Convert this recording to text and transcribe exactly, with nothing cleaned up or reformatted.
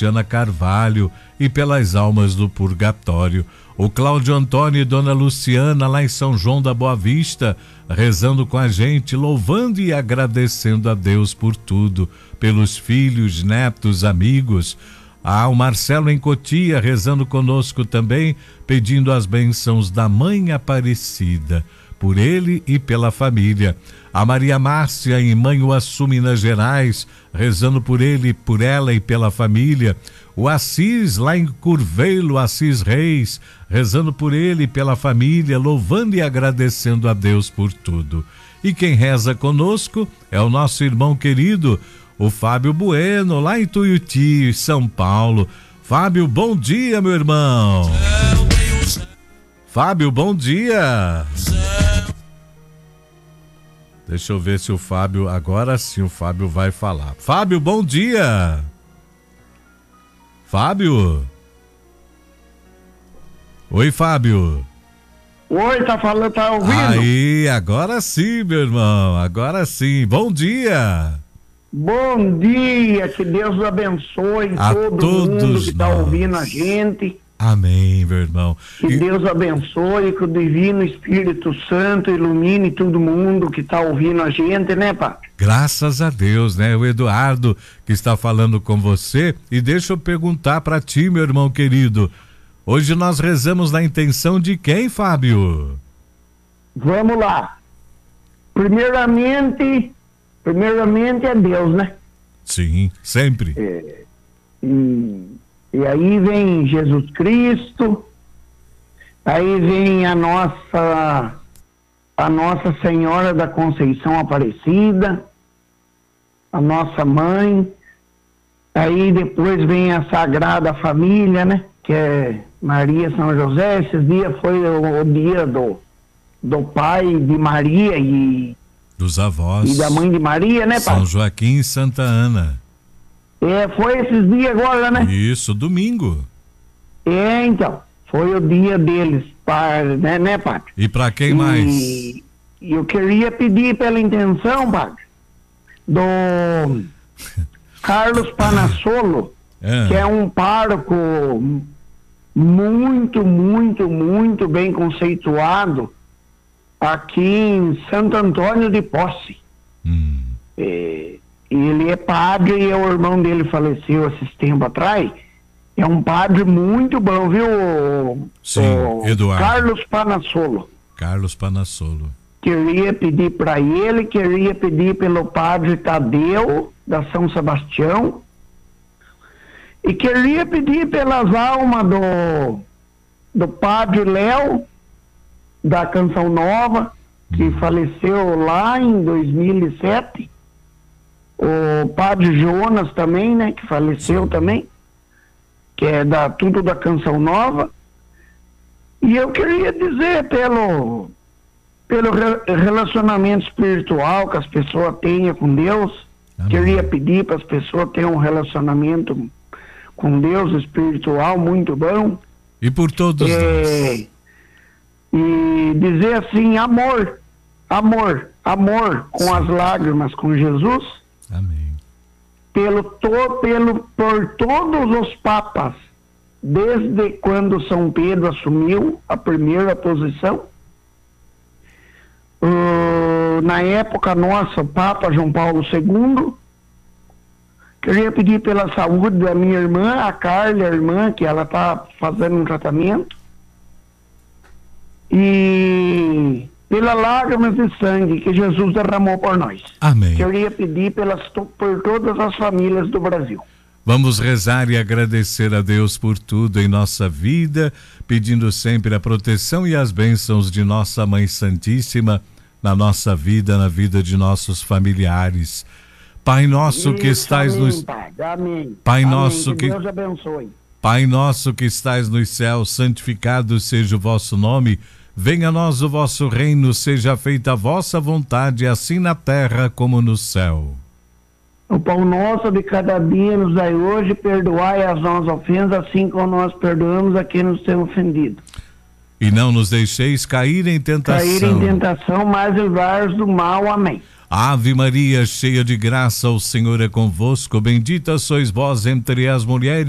Cristiana Carvalho e pelas almas do purgatório. O Cláudio Antônio e Dona Luciana lá em São João da Boa Vista, rezando com a gente, louvando e agradecendo a Deus por tudo, pelos filhos, netos, amigos. Ah, o Marcelo em Cotia rezando conosco também, pedindo as bênçãos da Mãe Aparecida, por ele e pela família. A Maria Márcia em Manhuaçu, Minas Gerais, rezando por ele, por ela e pela família. O Assis lá em Curvelo, Assis Reis, rezando por ele e pela família, louvando e agradecendo a Deus por tudo. E quem reza conosco é o nosso irmão querido, o Fábio Bueno, lá em Tuiuti, São Paulo. Fábio, bom dia, meu irmão. Fábio, bom dia. Deixa eu ver se o Fábio, agora sim o Fábio vai falar. Fábio, bom dia. Fábio? Oi, Fábio. Oi, tá falando, tá ouvindo? Aí, agora sim, meu irmão, agora sim. Bom dia. Bom dia, que Deus abençoe a todo todos mundo que tá nós. ouvindo a gente. Amém, meu irmão. Que e... Deus abençoe, que o Divino Espírito Santo ilumine todo mundo que tá ouvindo a gente, né, pai? Graças a Deus, né? O Eduardo que está falando com você. E deixa eu perguntar para ti, meu irmão querido. Hoje nós rezamos na intenção de quem, Fábio? Vamos lá. Primeiramente, primeiramente é Deus, né? Sim, sempre. É, e... E aí vem Jesus Cristo, aí vem a nossa, a Nossa Senhora da Conceição Aparecida, a nossa mãe, aí depois vem a Sagrada Família, né? Que é Maria, São José. Esses dias foi o, o dia do, do pai de Maria e dos avós e da mãe de Maria, né, pai? São Joaquim e Santa Ana. É, foi esses dias agora, né? Isso, domingo. É, então, foi o dia deles, par, né, né, padre? E para quem e, mais? E eu queria pedir pela intenção, padre, do Carlos Panassolo, é. que é um pároco muito, muito, muito bem conceituado aqui em Santo Antônio de Posse. Hum. É, ele é padre e o irmão dele faleceu esses tempos atrás. É um padre muito bom, viu? Sim, o Eduardo. Carlos Panassolo. Carlos Panassolo. Queria pedir para ele, queria pedir pelo padre Tadeu, da São Sebastião. E queria pedir pelas almas do, do padre Léo, da Canção Nova, que hum. faleceu lá em dois mil e sete. O padre Jonas também, né, que faleceu também, que é da, tudo da Canção Nova. E eu queria dizer pelo, pelo re, relacionamento espiritual que as pessoas tenham com Deus, Amém. Queria pedir para as pessoas terem um relacionamento com Deus espiritual muito bom. E por todos é, nós. E dizer assim, amor, amor, amor com Sim. as lágrimas com Jesus. Amém. Pelo, to, pelo, por todos os papas, desde quando São Pedro assumiu a primeira posição, uh, na época nossa, o Papa João Paulo segundo, queria pedir pela saúde da minha irmã, a Carla, a irmã, que ela está fazendo um tratamento, e pela lágrimas de sangue que Jesus derramou por nós. Amém. Queria pedir pelas, por todas as famílias do Brasil. Vamos rezar e agradecer a Deus por tudo em nossa vida, pedindo sempre a proteção e as bênçãos de nossa Mãe Santíssima na nossa vida, na vida de nossos familiares. Pai nosso que Isso, estais amém, nos... Pai, amém. Pai amém, nosso que que... Deus abençoe. Pai nosso que estais nos céus, santificado seja o vosso nome. Venha a nós o vosso reino, seja feita a vossa vontade, assim na terra como no céu. O pão nosso de cada dia nos dai hoje, perdoai as nossas ofensas, assim como nós perdoamos a quem nos tem ofendido. E não nos deixeis cair em tentação. Cair em tentação, mas livrai-nos do mal. Amém. Ave Maria, cheia de graça, o Senhor é convosco, bendita sois vós entre as mulheres.